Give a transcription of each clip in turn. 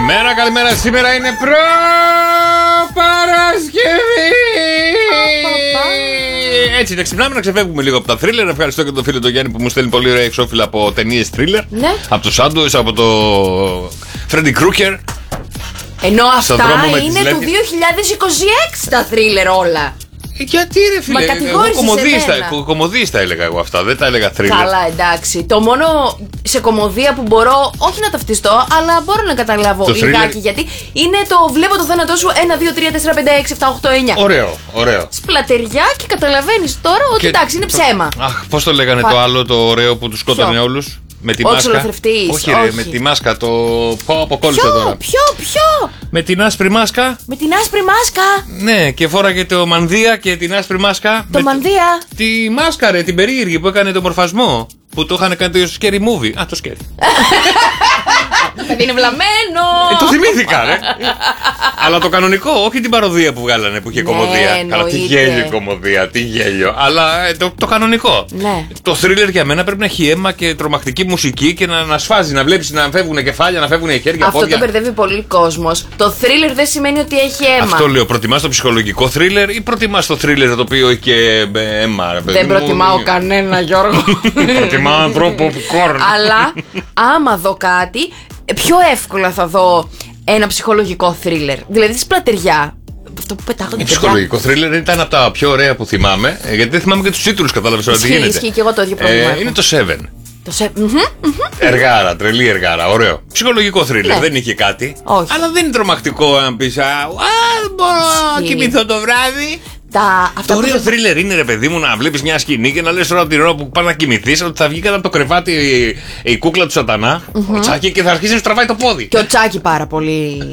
Καλημέρα. Σήμερα είναι Παρασκευή. Έτσι, να ξυπνάμε, να ξεφεύγουμε λίγο από τα θρίλερ. Ευχαριστώ και τον φίλο τον Γιάννη που μου στέλνει πολύ ωραία εξώφυλλα από ταινίες θρίλερ. Ναι. Από το Σάντουες, από το Φρέντι Κρούκερ. Ενώ αυτά είναι του 2026 τα θρίλερ όλα. Γιατί ρε φίλε, κομμωδίες τα έλεγα εγώ αυτά, δεν τα έλεγα θρίλερ. Καλά, εντάξει. Το μόνο σε κομμωδία που μπορώ, όχι να ταυτιστώ, αλλά μπορώ να καταλάβω λιγάκι, γιατί είναι το βλέπω το θάνατό σου 1, 2, 3, 4, 5, 6, 7, 8, 9. Ωραίο. Σπλατεριά και καταλαβαίνεις τώρα ότι εντάξει, είναι ψέμα. Αχ, πώς το λέγανε το άλλο το ωραίο που τους σκότωνε όλους? Με τη μάσκα. Όχι, ρε, με τη μάσκα. Το πω, αποκόλλησε τώρα. Ποιο? Με την άσπρη μάσκα. Ναι, και φόραγε το μανδύα και την άσπρη μάσκα. Μανδύα. Τη μάσκα, ρε, την περίεργη που έκανε το μορφασμό. Που το είχαν κάνει το Scary Movie. Α, το Scary. Είναι βλαμμένο. Το θυμήθηκα, ρε. Αλλά το κανονικό, όχι την παροδία που βγάλανε που είχε κομμωδία. Καλά, τι γέλιο η κομμωδία, τι γέλιο. Αλλά το κανονικό. Ναι. Το θρίλερ για μένα πρέπει να έχει αίμα και τρομακτική μουσική και να σφάζει, να βλέπει να φεύγουν κεφάλια, να φεύγουν χέρια. Αυτό πόδια. Το μπερδεύει πολύ κόσμος. Το θρίλερ δεν σημαίνει ότι έχει αίμα. Αυτό λέω. Προτιμάς το ψυχολογικό θρίλερ ή προτιμάς το θρίλερ το οποίο έχει και αίμα? Δεν προτιμάω κανένα, Γιώργο. Προτιμάω ανθρώπο popcorn. Αλλά άμα δω κάτι, πιο εύκολα θα δω ένα ψυχολογικό θρίλερ. Δηλαδή σπλατεριά. Αυτό που πετάγονται. Ψυχολογικό θρίλερ ήταν από τα πιο ωραία που θυμάμαι. Γιατί δεν θυμάμαι και τους τίτλους, κατάλαβες τώρα τι γίνεται. Ισχύει και εγώ το ίδιο πρόβλημα. Είναι το Seven. Εργάρα, τρελή εργάρα, ωραίο. Ψυχολογικό θρίλερ, δεν είχε κάτι. Όχι. Αλλά δεν είναι τρομακτικό αν πεις μπορώ να κοιμηθώ το βράδυ. Το ωραίο θρίλερ είναι, ρε παιδί μου, να βλέπεις μια σκηνή και να λες τώρα την ώρα που πας να κοιμηθείς ότι θα βγει κατά από το κρεβάτι η κούκλα του σατανά, ο Τσάκη, και θα αρχίσει να σου τραβάει το πόδι. Και ο Τσάκη πάρα πολύ.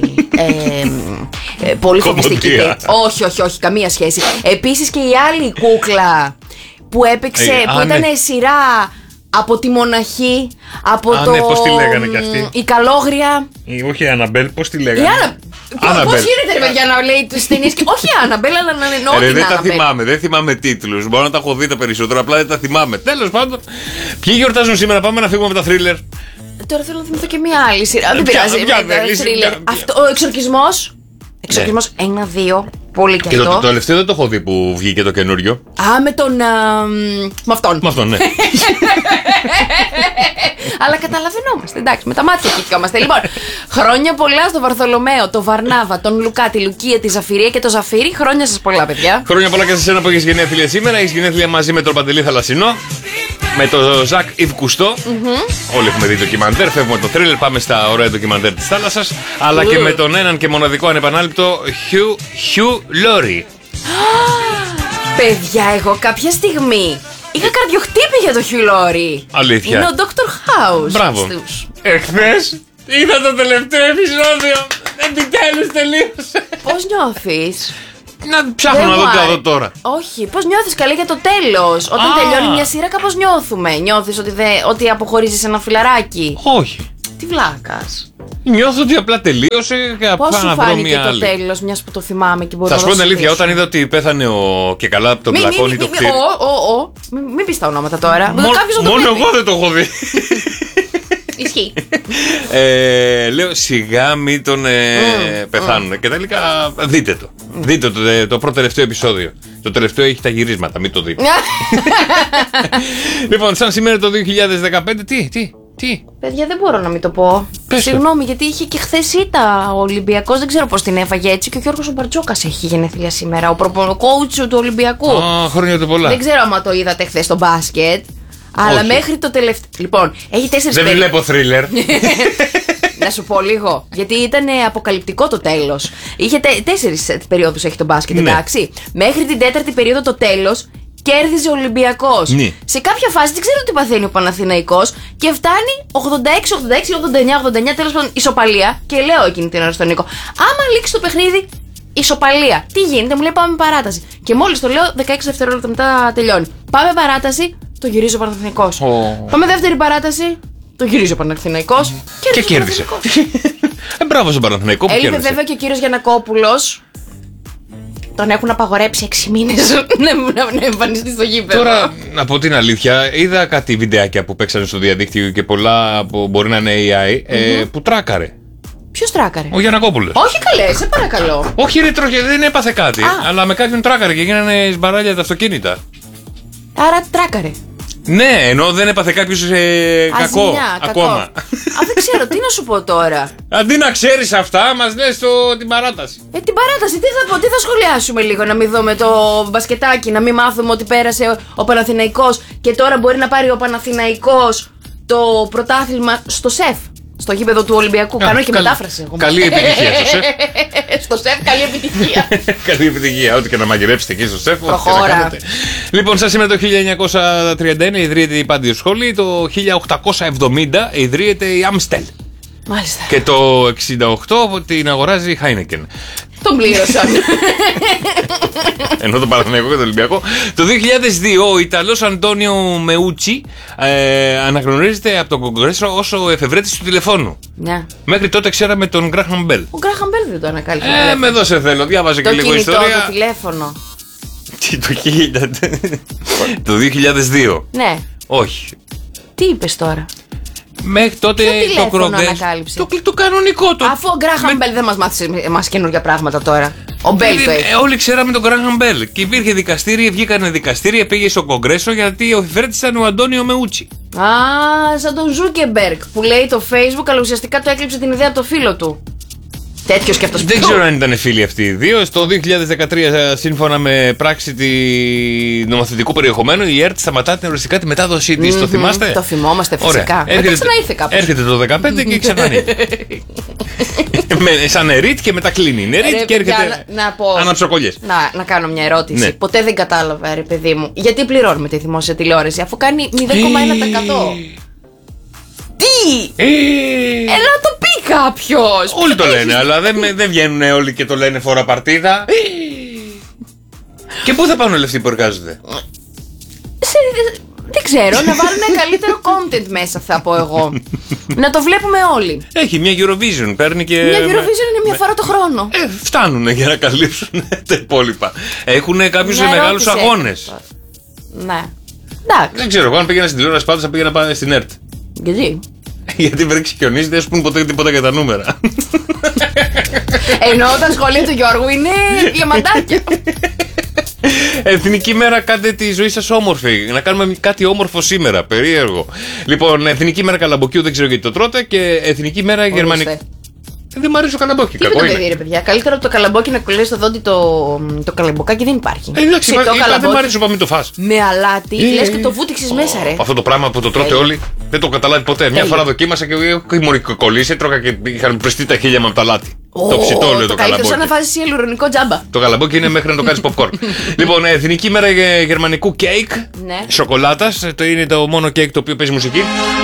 Πολύ φοβιστική. Όχι, καμία σχέση. Επίσης και η άλλη κούκλα που έπαιξε, που ήταν σειρά. Από τη Μοναχή, από το. Ναι, πώς τη λέγανε κι αυτή? Η Καλόγρια. Όχι η Αναμπέλ, πώς τη λέγανε? Πώς γίνεται, ρε παιδιά, να λέει τις ταινίες και. Όχι η Αναμπέλ, αλλά να εννοώ. Δεν τα θυμάμαι, δεν θυμάμαι τίτλους. Μπορώ να τα έχω δει τα περισσότερα, απλά δεν τα θυμάμαι. Τέλος πάντων, ποιοι γιορτάζουν σήμερα? Πάμε να φύγουμε με τα θρίλερ. Τώρα θέλω να θυμηθώ και μια άλλη σειρά. Δεν πειράζει. Ο Εξορκισμός. Εξορκισμός 1-2. Πολύ και αυτό. Το τελευταίο δεν το έχω δει που βγήκε το καινούριο. Με τον. Με αυτόν, ναι. Αλλά καταλαβαίνόμαστε, εντάξει, με τα μάτια κοιτιόμαστε. Λοιπόν, χρόνια πολλά στο Βαρθολομαίο, το Βαρνάβα, τον Λουκά, τη Λουκία, τη Ζαφυρία και το Ζαφύρι. Χρόνια σας πολλά, παιδιά. Χρόνια πολλά και σε εσένα που έχεις γενέθλια σήμερα. Έχεις γενέθλια μαζί με τον Παντελή Θαλασσινό, με τον Ζακ Ιβ Κουστό. Όλοι έχουμε δει ντοκιμαντέρ. Φεύγουμε το θρίλερ, πάμε στα ωραία ντοκιμαντέρ της θάλασσας. Αλλά και με τον έναν και μοναδικό ανεπανάληπτο Χιου Λόρι. Παιδιά, εγώ κάποια στιγμή είχα καρδιοχτύπη για το Χιου Λόρι. Αλήθεια? Είναι ο Dr. House. Μπράβο. Εχθές είδα το τελευταίο επεισόδιο. Επιτέλους τελείωσε. Πώς νιώθεις? Να ψάχνω να δω τι θα δω τώρα. Όχι, πώς νιώθεις καλή για το τέλος? Όταν τελειώνει μια σειρά, κάπως νιώθουμε. Νιώθεις ότι αποχωρίζεις ένα φιλαράκι? Όχι. Τι βλάκας. Νιώθω ότι απλά τελείωσε και πώς απλά σου να βρω φάνηκε μια το άλλη. τέλος, μιας που το θυμάμαι και μπορώ να Θα σου πω την αλήθεια, όταν είδα ότι πέθανε και καλά από τον πλακώνει το κτίριο. Μην πεις τα ονόματα τώρα. Μόνο εγώ δεν το έχω δει. Ισχύει. Λέω σιγά μην τον πεθάνουν. Και τελικά δείτε το. Δείτε το πρώτο τελευταίο επεισόδιο. Το τελευταίο έχει τα γυρίσματα, μην το δείτε. Λοιπόν, σαν σήμερα το 2015, τι. Παιδιά, δεν μπορώ να μην το πω. Συγγνώμη, γιατί είχε και χθες ήττα ο Ολυμπιακός. Δεν ξέρω πώς την έφαγε έτσι. Και ο Γιώργος ο Μπαρτζόκας έχει γενέθλια σήμερα. Ο coach του Ολυμπιακού. Χρόνια του πολλά. Δεν ξέρω άμα το είδατε χθες στο μπάσκετ. Αλλά μέχρι το τελευταίο. Λοιπόν, έχει 4 Δεν βλέπω θρίλερ. Να σου πω λίγο. Γιατί ήταν αποκαλυπτικό το τέλος. Είχε 4 περιόδους έχει το μπάσκετ, εντάξει. Μέχρι την 4η περίοδο το τέλος κέρδιζε ο Ολυμπιακός. Σε κάποια φάση δεν ξέρω τι παθαίνει ο Παναθηναϊκός και φτάνει 86, 89, τέλος πάντων ισοπαλία. Και λέω εκείνη την ώρα στον Νίκο, άμα λήξει το παιχνίδι, ισοπαλία. Τι γίνεται, μου λέει πάμε παράταση. Και μόλις το λέω, 16 δευτερόλεπτα μετά τελειώνει. Πάμε παράταση, το γυρίζει ο Παναθηναϊκός. Πάμε δεύτερη παράταση, το γυρίζει ο Παναθηναϊκός. Και κέρδισε. Μπράβο στον Παναθηναϊκό που κέρδισε. Έλειπε βέβαια και ο κύριος Γιαννακόπουλος. Τον έχουν απαγορέψει 6 μήνες να εμφανιστεί στο γήπεδο. Τώρα, να πω την αλήθεια, είδα κάτι βιντεάκια που παίξανε στο διαδίκτυο και πολλά που μπορεί να είναι AI που τράκαρε. Ποιος τράκαρε? Ο Γιαννακόπουλος. Όχι καλέ, σε παρακαλώ. Όχι, ρε, δεν έπαθε κάτι. Αλλά με κάποιον τράκαρε και γίνανε σμπαράλια τα αυτοκίνητα. Άρα τράκαρε. Ναι, ενώ δεν έπαθε κάποιος κακό ακόμα. Δεν ξέρω, τι να σου πω τώρα. Αντί να ξέρεις αυτά, μας λες την παράταση. Την παράταση, τι θα σχολιάσουμε λίγο, να μην δούμε το μπασκετάκι, να μην μάθουμε ότι πέρασε ο Παναθηναϊκός και τώρα μπορεί να πάρει ο Παναθηναϊκός το πρωτάθλημα στο ΣΕΦ. Στο γήπεδο του Ολυμπιακού. Κάνω και μετάφραση. Καλή επιτυχία στο ΣΕΦ. Στο ΣΕΦ, καλή επιτυχία. Καλή επιτυχία. Ό,τι και να μαγειρέψετε εκεί στο ΣΕΦ. Προχώρα. Λοιπόν, σας είμαι το 1931, ιδρύεται η Πάντιο Σχολή. Το 1870 ιδρύεται η Άμστελ. Μάλιστα. Και το 68 την αγοράζει η Heineken. Τον πλήρωσαν. Ενώ το Παναθηναϊκό και το Ολυμπιακό. Το 2002 ο Ιταλός Αντώνιο Μεούτσι αναγνωρίζεται από τον Κογκρέσο ως ο εφευρέτης του τηλεφώνου. Ναι. Μέχρι τότε ξέραμε τον Γκράχαμ Μπέλ. Ο Γκράχαμ Μπέλ δεν το ανακάλυψε. Με δώσε θέλω, διάβαζε και λίγο ιστορία. Το τηλέφωνο. Το 2002. Ναι. Όχι. Τι είπες τώρα? Μέχρι τότε το Κρογκρέσο. Το κανονικό το. Αφού ο Γκράχαμ Μπέλ δεν μας μάθησε εμάς καινούργια πράγματα τώρα. Ο Μπέλ το έχει. Όλοι ξέραμε τον Γκράχαμ Μπέλ. Και υπήρχε δικαστήρια, βγήκανε δικαστήρια, πήγε στο Κογκρέσο γιατί ο εφευρέτης ήταν ο Αντώνιο Μεούτσι. Σαν τον Ζούκεμπεργκ που λέει το Facebook, αλλά ουσιαστικά το έκλειψε την ιδέα από το φίλο του. Τέτοιος και αυτός. Δεν ξέρω αν ήταν φίλοι αυτοί οι δύο. Στο 2013, σύμφωνα με πράξη νομοθετικού περιεχομένου, η ΕΡΤ σταματά οριστικά τη μετάδοσή της. Το θυμάστε? Το θυμόμαστε φυσικά. Ξαναήρθε κάπως. Έρχεται το 2015 και ξαναήρθε. Σαν ΕΡΙΤ και μετά κλείνει. ΕΡΙΤ και έρχεται αναψοκολλιές. Να κάνω μια ερώτηση. Ναι. Ποτέ δεν κατάλαβα, ρε παιδί μου, γιατί πληρώνουμε τη δημόσια τηλεόραση αφού κάνει 0,1%. Τι! Έλα το πει κάποιος! Όλοι το λένε, αλλά δεν βγαίνουν όλοι και το λένε φορά παρτίδα. Και πού θα πάνε όλοι αυτοί που εργάζονται? Δεν ξέρω, να βάλουν καλύτερο content μέσα, θα πω εγώ. Να το βλέπουμε όλοι. Έχει μια Eurovision, παίρνει και. Μια Eurovision είναι μια φορά το χρόνο. Φτάνουν για να καλύψουν τα υπόλοιπα. Έχουν κάποιους μεγάλους αγώνες. Ναι. Εντάξει. Δεν ξέρω, εγώ αν πήγαινα στην τηλεόραση πάντως θα πήγαινα στην ΕΡΤ. Γιατί? Γιατί βρέξει χιονίζει, δεν σου πούν ποτέ τίποτα για τα νούμερα. Ενώ τα σχολεία του Γιώργου είναι διαμαντάκια. Εθνική μέρα, κάντε τη ζωή σας όμορφη. Να κάνουμε κάτι όμορφο σήμερα. Περίεργο. Λοιπόν, Εθνική μέρα καλαμποκιού, δεν ξέρω γιατί το τρώτε. Και Εθνική μέρα γερμανική. Δεν μου αρέσει το καλαμπόκι. Κακό είναι. Παιδί, ρε, παιδιά. Καλύτερα από το καλαμπόκι να κολλήσει στο δόντι το καλαμποκάκι δεν υπάρχει. Εντάξει, δεν μου αρέσει να μην το φας. Με αλάτι, λες και το βούτυξες μέσα, ρε. Αυτό το πράγμα που το τρώτε όλοι δεν το καταλάβει ποτέ. Μια φορά δοκίμασα και ήμουν κολλήσει, έτρωγα και είχαν πριστεί τα χείλια μου από τα λάτι. Το ψητό λέω το καλαμπόκι. Σαν να βάζεις ιαλουρονικό τζάμπα. Το καλαμπόκι είναι μέχρι να το κάνεις popcorn. Λοιπόν, Εθνική μέρα γερμανικού κέικ σοκολάτας. Το είναι το μόνο κέικ το οποίο παίζει μουσική.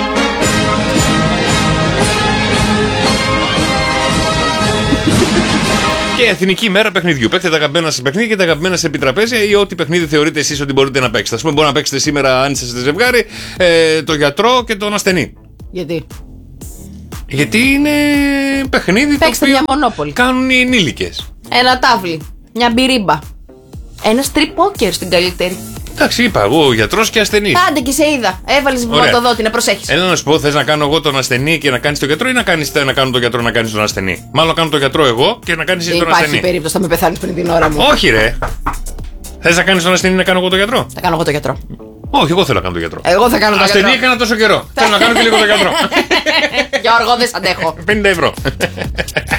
Και Εθνική μέρα παιχνιδιού. Παίξτε τα αγαπημένα σας παιχνίδια και τα αγαπημένα σας επιτραπέζια ή ό,τι παιχνίδι θεωρείτε εσείς ότι μπορείτε να παίξετε. Ας πούμε, μπορεί να παίξετε σήμερα, αν είσαστε ζευγάρι, το γιατρό και τον ασθενή. Γιατί? Γιατί είναι παιχνίδι. Παίξτε μια μονόπολη. Κάνουν οι ενήλικες. Ένα τάβλι. Μια μπυρίμπα. Ένα στριπόκερ στην καλύτερη. Εντάξει, είπα εγώ, γιατρός και ασθενής. Άντε και σε είδα. Έβαλες βηματοδότη, να προσέχεις. Έλα να σου πω, θες να κάνω εγώ τον ασθενή και να κάνεις τον γιατρό ή να κάνω τον γιατρό να κάνεις τον ασθενή? Μάλλον να κάνω τον γιατρό εγώ και να κάνεις εσύ τον ασθενή. Υπάρχει περίπτωση να με πεθάνεις πριν την ώρα μου. Όχι, ρε. Θες να κάνεις τον ασθενή να κάνω εγώ τον γιατρό? Θα κάνω εγώ τον γιατρό. Όχι, εγώ θέλω να κάνω τον γιατρό. Εγώ θα κάνω τον γιατρό. Ασθενή έκανα τόσο καιρό. Θέλω να κάνω και λίγο τον γιατρό. Γιώργο, δεν σ' αντέχω. 50 ευρώ.